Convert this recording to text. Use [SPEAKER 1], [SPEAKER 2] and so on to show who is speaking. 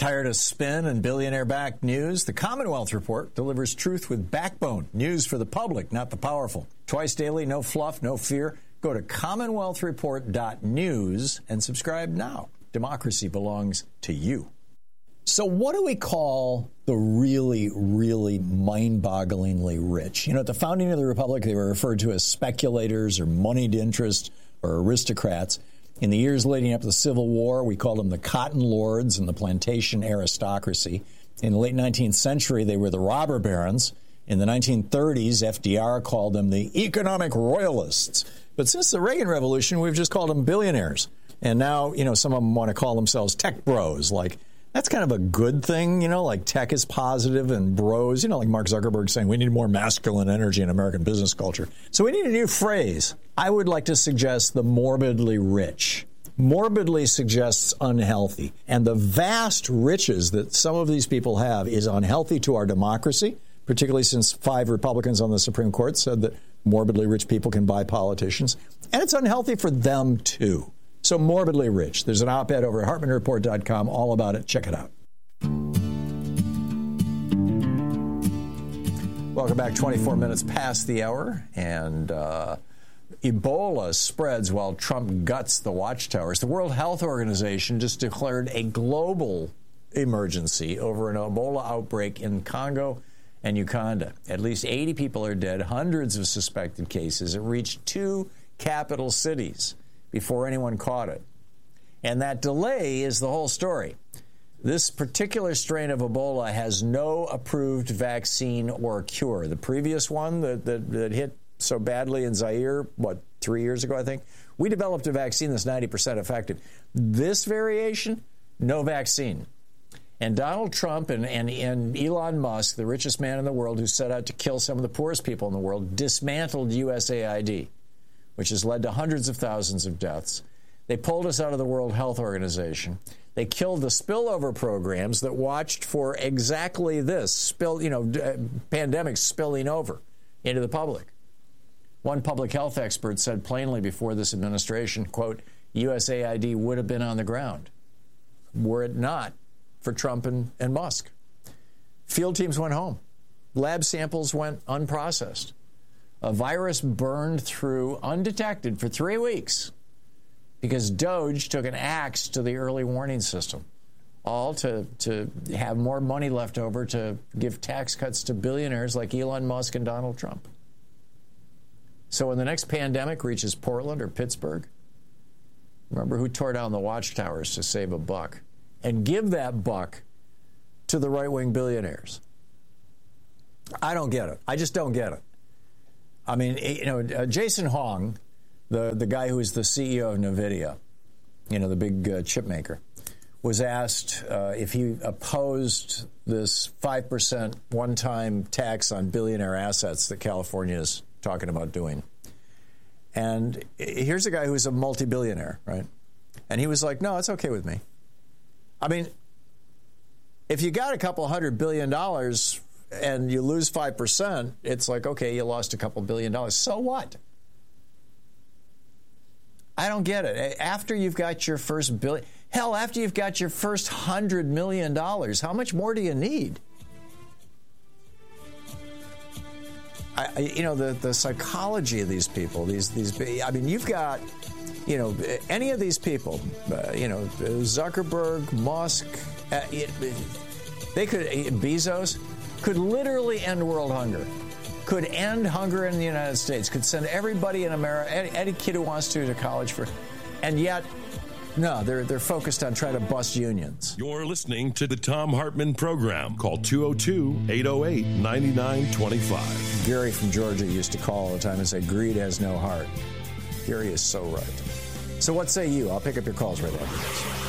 [SPEAKER 1] Tired of spin and billionaire-backed news? The Commonwealth Report delivers truth with backbone. News for the public, not the powerful. Twice daily, no fluff, no fear. Go to commonwealthreport.news and subscribe now. Democracy belongs to you. So what do we call the really, really mind-bogglingly rich? You know, at the founding of the Republic, they were referred to as speculators or moneyed interests or aristocrats. In the years leading up to the Civil War, we called them the cotton lords and the plantation aristocracy. In the late 19th century, they were the robber barons. In the 1930s, FDR called them the economic royalists. But since the Reagan Revolution, we've just called them billionaires. And now, you know, some of them want to call themselves tech bros. Like, that's kind of a good thing, you know, like tech is positive and bros, you know, like Mark Zuckerberg saying we need more masculine energy in American business culture. So we need a new phrase. I would like to suggest the morbidly rich. Morbidly suggests unhealthy. And the vast riches that some of these people have is unhealthy to our democracy, particularly since 5 Republicans on the Supreme Court said that morbidly rich people can buy politicians. And it's unhealthy for them, too. So morbidly rich. There's an op-ed over at HartmanReport.com all about it. Check it out. Welcome back. 24 minutes past the hour. And Ebola spreads while Trump guts the watchtowers. The World Health Organization just declared a global emergency over an Ebola outbreak in Congo and Uganda. At least 80 people are dead, hundreds of suspected cases. It reached 2 capital cities before anyone caught it. And that delay is the whole story. This particular strain of Ebola has no approved vaccine or cure. The previous one that hit so badly in Zaire, 3 years ago, I think, we developed a vaccine that's 90% effective. This variation, no vaccine. And Donald Trump and Elon Musk, the richest man in the world who set out to kill some of the poorest people in the world, dismantled USAID, which has led to hundreds of thousands of deaths. They pulled us out of the World Health Organization. They killed the spillover programs that watched for exactly this, pandemics spilling over into the public. One public health expert said plainly before this administration, quote, USAID would have been on the ground were it not for Trump and Musk. Field teams went home. Lab samples went unprocessed. A virus burned through undetected for 3 weeks because DOGE took an axe to the early warning system, all to have more money left over to give tax cuts to billionaires like Elon Musk and Donald Trump. So when the next pandemic reaches Portland or Pittsburgh, remember who tore down the watchtowers to save a buck, and give that buck to the right-wing billionaires. I don't get it. I just don't get it. I mean, Jason Hong, the guy who is the CEO of NVIDIA, the big chip maker, was asked if he opposed this 5% one-time tax on billionaire assets that California is talking about doing. And here's a guy who's a multi-billionaire, right? And he was like, no, it's okay with me. I mean, if you got a couple $100 billion and you lose 5%, it's like, okay, you lost a couple $1 billion. So what? I don't get it. After you've got your first billion, hell, after you've got your first $100 million, how much more do you need? The psychology of these people, you've got, any of these people, Zuckerberg, Musk, Bezos could literally end world hunger, could end hunger in the United States, could send everybody in America, any kid who wants to college and yet, no, they're focused on trying to bust unions.
[SPEAKER 2] You're listening to the Thom Hartmann Program. Call 202-808-9925.
[SPEAKER 1] Gary from Georgia used to call all the time and say, greed has no heart. Gary is so right. So what say you? I'll pick up your calls right after this.